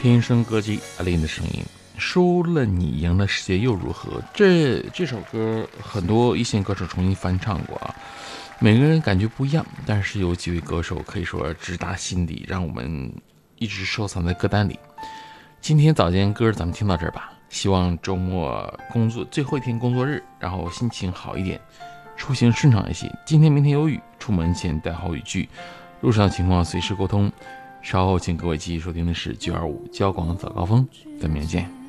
天生歌姬阿令的声音，输了你赢了世界又如何？这首歌很多一线歌手重新翻唱过啊，每个人感觉不一样，但是有几位歌手可以说直达心底，让我们一直收藏在歌单里。今天早间歌咱们听到这儿吧，希望周末工作最后一天工作日，然后心情好一点，出行顺畅一些。今天明天有雨，出门前带好雨具，路上的情况随时沟通。稍后请各位继续收听的是925交广早高峰，咱们明天见。